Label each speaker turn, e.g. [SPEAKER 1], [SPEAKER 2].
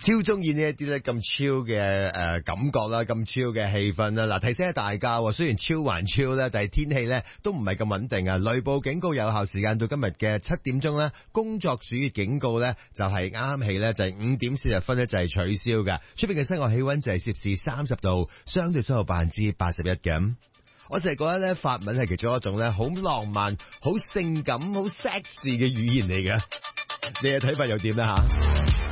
[SPEAKER 1] 超中意呢一啲咧咁超嘅感覺啦，咁超嘅氣氛啦。嗱，提醒下大家，雖然超還超咧，但係天氣咧都唔係咁穩定啊。雷暴警告有效時間到今日嘅7點鐘咧，工作暑熱警告咧就係啱啱起咧就係5點40分咧就係取消嘅。出邊嘅室外氣溫就係攝氏30度，相對濕度81%嘅。我成日覺得咧法文係其中一種咧好浪漫、好性感、好 sexy 嘅語言嚟嘅。你嘅睇法又點咧吓？